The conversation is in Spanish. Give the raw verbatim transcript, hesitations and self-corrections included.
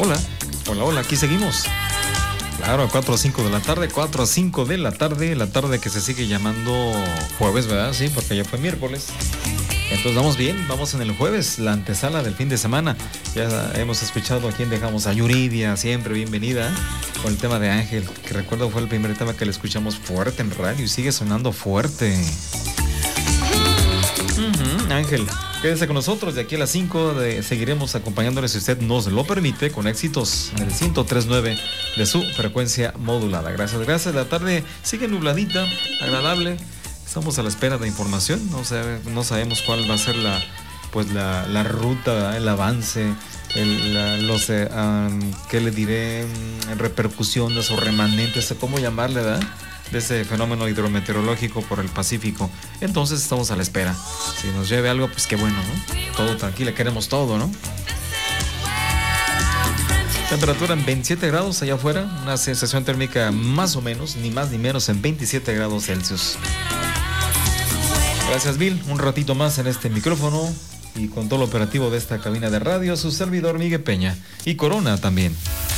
Hola, hola, hola, aquí seguimos. Claro, a cuatro a cinco de la tarde, cuatro a cinco de la tarde, la tarde que se sigue llamando jueves, ¿verdad? Sí, porque ya fue miércoles. Entonces vamos bien, vamos en el jueves, la antesala del fin de semana. Ya hemos escuchado a quién dejamos, a Yuridia, siempre bienvenida, con el tema de Ángel, que recuerdo fue el primer tema que le escuchamos fuerte en radio y sigue sonando fuerte. Uh-huh, Ángel, quédese con nosotros, de aquí a las cinco de, seguiremos acompañándole, si usted nos lo permite, con éxitos en el ciento tres punto nueve de su frecuencia modulada. Gracias, gracias. La tarde sigue nubladita, agradable. Estamos a la espera de información, no, sabe, no sabemos cuál va a ser la, pues la, la ruta, el avance, el, la, los, eh, um, ¿qué le diré? Repercusiones o remanentes, ¿cómo llamarle, verdad? De ese fenómeno hidrometeorológico por el Pacífico. Entonces estamos a la espera. Si nos lleve algo, pues qué bueno, ¿no? Todo tranquilo, queremos todo, ¿no? Temperatura en veintisiete grados allá afuera, una sensación térmica más o menos, ni más ni menos, en veintisiete grados Celsius. Gracias, Bill. Un ratito más en este micrófono y con todo lo operativo de esta cabina de radio, su servidor Miguel Peña y Corona también.